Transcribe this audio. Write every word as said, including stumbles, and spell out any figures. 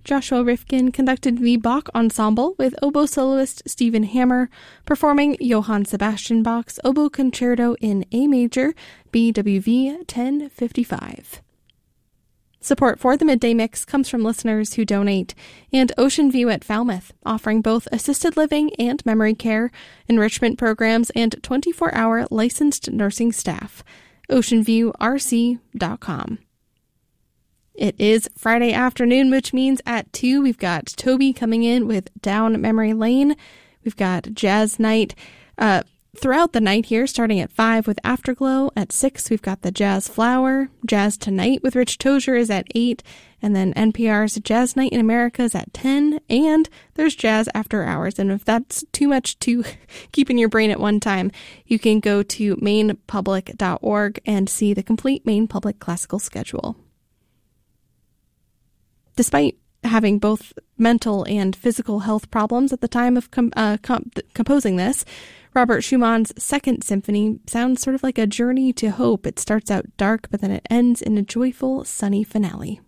Joshua Rifkin conducted the Bach Ensemble with oboe soloist Stephen Hammer performing Johann Sebastian Bach's Oboe Concerto in A major, B W V ten fifty-five. Support for the Midday Mix comes from listeners who donate, and Ocean View at Falmouth, offering both assisted living and memory care, enrichment programs, and twenty-four hour licensed nursing staff. ocean view r c dot com. It is Friday afternoon, which means at two we've got Toby coming in with Down Memory Lane. We've got Jazz Night uh, throughout the night here, starting at five with Afterglow. At six, we've got the Jazz Flower. Jazz Tonight with Rich Tozier is at eight. And then N P R's Jazz Night in America is at ten. And there's Jazz After Hours. And if that's too much to keep in your brain at one time, you can go to maine public dot org and see the complete Maine Public classical schedule. Despite having both mental and physical health problems at the time of com- uh, comp- composing this, Robert Schumann's Second Symphony sounds sort of like a journey to hope. It starts out dark, but then it ends in a joyful, sunny finale.